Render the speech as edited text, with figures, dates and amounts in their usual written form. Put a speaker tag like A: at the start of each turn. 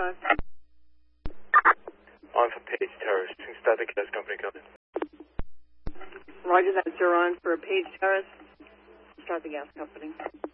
A: 5.
B: On for Page Terrace. Start the gas company coming.
A: Roger that, sir. On for Page Terrace. Start the gas company.